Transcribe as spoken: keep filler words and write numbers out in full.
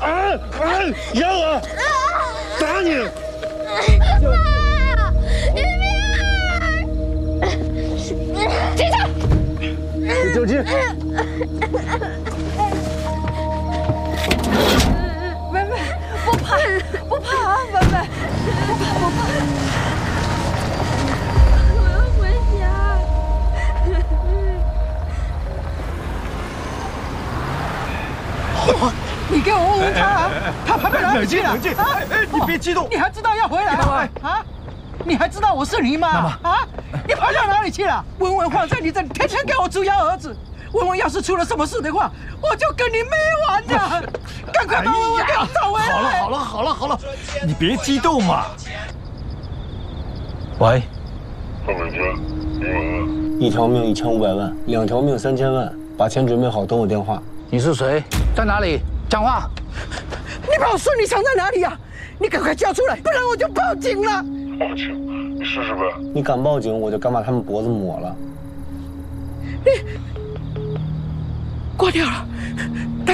啊啊！要啊！打你！ 妈，玉明，警察！ 给救济！ 文文，不怕，不怕啊，文文，不怕不怕。 我要回家。 你给我问问他啊，他跑到哪里去了？ 冷静，啊！哎，你别激动。 你还知道要回来啊？啊？你还知道我是你妈？啊？你跑到哪里去了？文文放在你这里，天天给我猪咬儿子。文文要是出了什么事的话，我就跟你没完的！赶快把文文给我找回来！ 好了好了好了好了，你别激动嘛。 喂， 范美娟，你晚一条命一千五百万，两条命三千万，把钱准备好，等我电话。 你是谁？在哪里？讲话！ 你把我孙女藏在哪里呀？你赶快交出来，不然我就报警了。 报警？你试试呗。 你敢报警，我就敢把他们脖子抹了。 你挂掉了，他